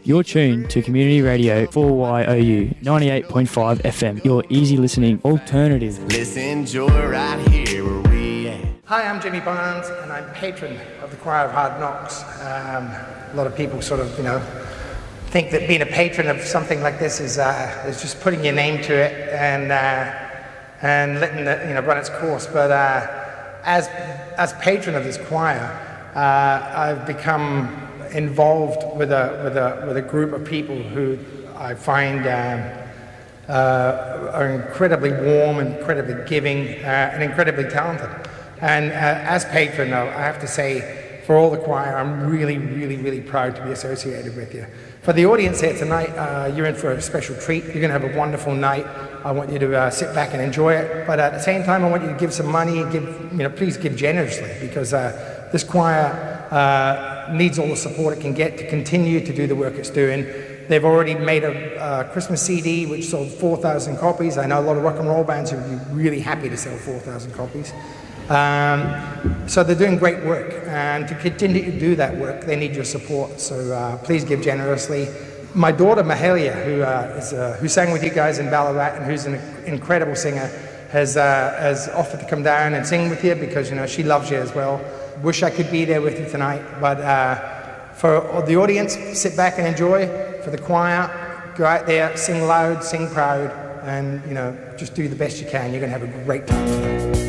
You're tuned to Community Radio 4YOU 98.5 FM, your easy listening alternative. Listen, Joy, right here where we at. Hi, I'm Jimmy Barnes, and I'm patron of the Choir of Hard Knocks. A lot of people sort of, think that being a patron of something like this is just putting your name to it and letting it, run its course. But as patron of this choir, I've become involved with a group of people who I find are incredibly warm, incredibly giving, and incredibly talented. And as patron, I have to say, for all the choir, I'm really, really, really proud to be associated with you. For the audience here tonight, you're in for a special treat. You're going to have a wonderful night. I want you to sit back and enjoy it. But at the same time, I want you to give some money. Please give generously, because this choir needs all the support it can get to continue to do the work it's doing. They've already made a Christmas CD which sold 4,000 copies. I know a lot of rock and roll bands who would be really happy to sell 4,000 copies. So they're doing great work, and to continue to do that work, they need your support. So please give generously. My daughter Mahalia, who sang with you guys in Ballarat and who's an incredible singer, has offered to come down and sing with you because she loves you as well. Wish I could be there with you tonight, but for the audience, sit back and enjoy. For the choir, go out there, sing loud, sing proud, and just do the best you can. You're going to have a great time tonight.